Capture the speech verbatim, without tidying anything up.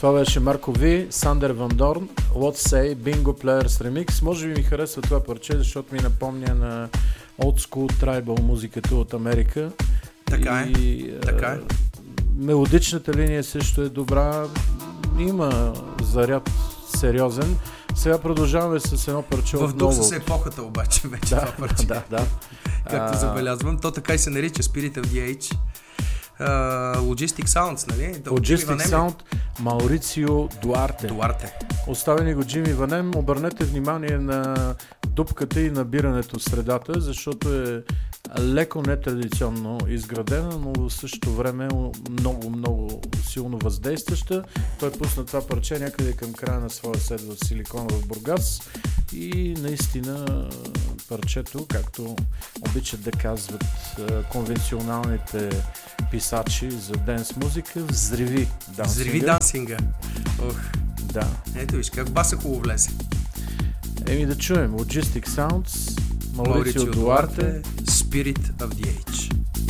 Това беше Марко Ви, Сандер Ван Дорн, What Say, Bingo Players Remix. Може би ми харесва това парче, защото ми напомня на old school tribal музиката от Америка. Така е, и, така е. Мелодичната линия също е добра. Има заряд сериозен. Сега продължаваме с едно парче в от дух ново. с епохата обаче вече Да, това парче. да, да. Както А... забелязвам. То така и се нарича Spirit of the Age. Uh, Logistic Sounds, нали? Logistic Sound, Маурицио Дуарте. Дуарте. Оставени го Джими Ванем. Обърнете внимание на дупката и набирането в средата, защото е леко нетрадиционно изградена, но в същото време много, много силно въздействаща. Той пусна това парче някъде към края на своя сет в Силикон в Бургас и наистина парчето, както обичат да казват конвенционалните писачи за денс музика, взриви дансинга. Взриви дансинга. Ох. Да. Ето виж как баса хубаво влезе. Еми да чуем Logistic Sounds, Маурицио Дуарте, Spirit of the Age.